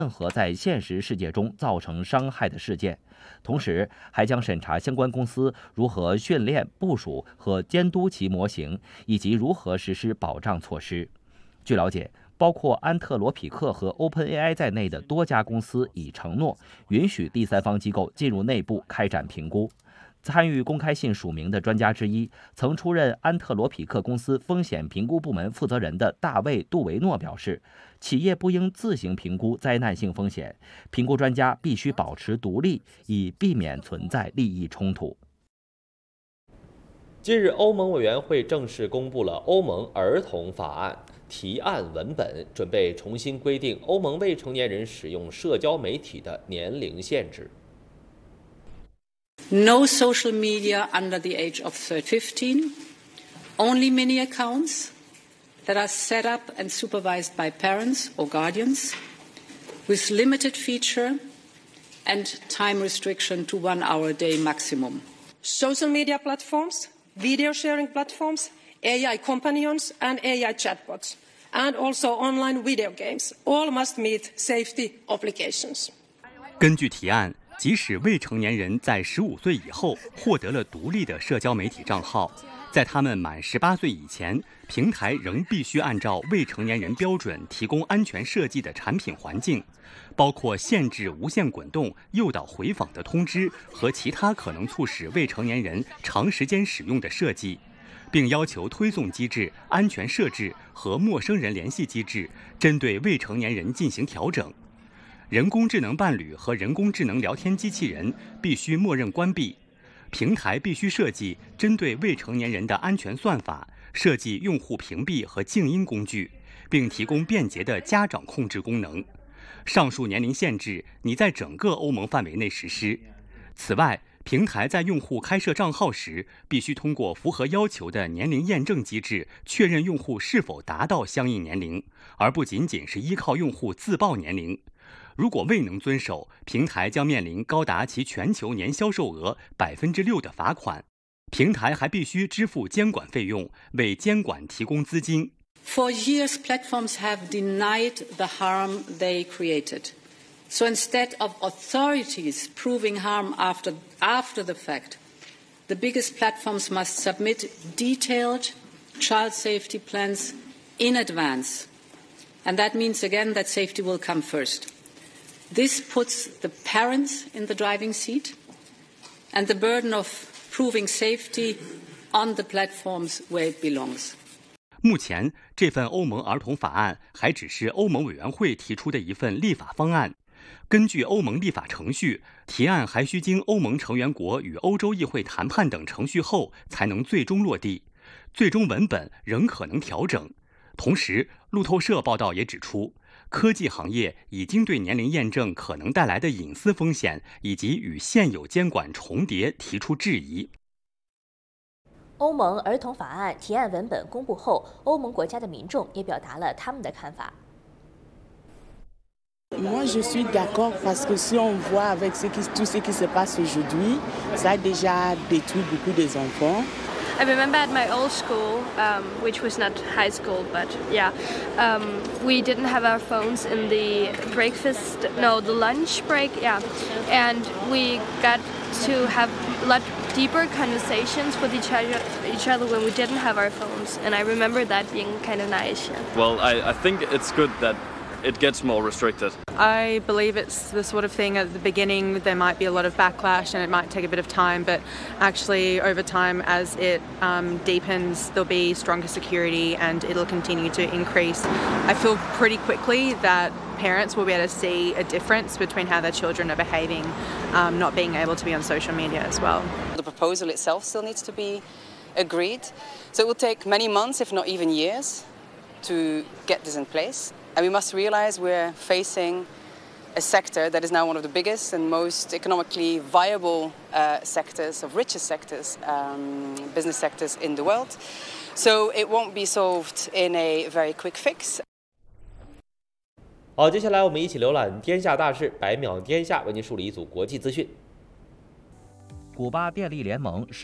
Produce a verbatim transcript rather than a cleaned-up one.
任何在现实世界中造成伤害的事件，同时还将审查相关公司如何训练、部署和监督其模型，以及如何实施保障措施。据了解，包括安特罗匹克和 OpenAI 在内的多家公司已承诺允许第三方机构进入内部开展评估。参与公开信署名的专家之一，曾出任安特罗匹克公司风险评估部门负责人的大卫·杜维诺表示，企业不应自行评估灾难性风险，评估专家必须保持独立，以避免存在利益冲突。 近日，欧盟委员会正式公布了欧盟儿童法案提案文本，准备重新规定欧盟未成年人使用社交媒体的年龄限制。 No social media under the age of fifteen, only mini accounts that are set up and supervised by parents or guardians, with limited feature and time restriction to one hour a day maximum. Social media platforms, video sharing platforms, A I companions and A I chatbots, and also online video games, all must meet safety obligations. 根据提案，即使未成年人在十五岁以后获得了独立的社交媒体账号，在他们满十八岁以前，平台仍必须按照未成年人标准提供安全设计的产品环境，包括限制无限滚动、诱导回访的通知和其他可能促使未成年人长时间使用的设计，并要求推送机制、安全设置和陌生人联系机制针对未成年人进行调整。人工智能伴侣和人工智能聊天机器人必须默认关闭。平台必须设计针对未成年人的安全算法，设计用户屏蔽和静音工具，并提供便捷的家长控制功能。上述年龄限制拟在整个欧盟范围内实施。此外，平台在用户开设账号时，必须通过符合要求的年龄验证机制确认用户是否达到相应年龄，而不仅仅是依靠用户自报年龄。如果未能遵守，平台将面临高达其全球年销售额百分之六的罚款。平台还必须支付监管费用，为监管提供资金。 For years, platforms have denied the harm they created. So instead of authorities proving harm after, after the fact, the biggest platforms must submit detailed child safety plans in advance. And that means, again, that safety will come first. This puts the parents in the driving seat and the burden of proving safety on the platforms where it belongs. 目前，这份欧盟儿童法案还只是欧盟委员会提出的一份立法方案。根据欧盟立法程序，提案还需经欧盟成员国与欧洲议会谈判等程序后才能最终落地，最终文本仍可能调整。同时，路透社报道也指出，科技行业已经对年龄验证可能带来的隐私风险以及与现有监管重叠提出质疑。 欧盟儿童法案提案文本公布后，欧盟国家的民众也表达了他们的看法。 Moi, je suis d'accord parce que si on voit avec ce qui, tout ce qui se passe aujourd'hui, ça a déjà détruit beaucoup des enfants. I remember at my old school, um, which was not high school, but yeah, um, we didn't have our phones in the breakfast, no, the lunch break, yeah, and we got to have a lot deeper conversations with each other, each other when we didn't have our phones, and I remember that being kind of nice. Yeah. Well, I, I think it's good that it gets more restricted. I believe it's the sort of thing at the beginning there might be a lot of backlash and it might take a bit of time, but actually over time as it um, deepens there'll be stronger security and it'll continue to increase. I feel pretty quickly that parents will be able to see a difference between how their children are behaving, um, not being able to be on social media as well. The proposal itself still needs to be agreed, so it will take many months, if not even years, to get this in place. And we must realize we're facing a sector that is now one of the biggest and most economically viable uh, sectors, of richest sectors, um, business sectors in the world. So it won't be solved in a very quick fix. 好，接下来我们一起浏览天下大事，百秒天下为您梳理一组国际资讯。 古巴电力联盟是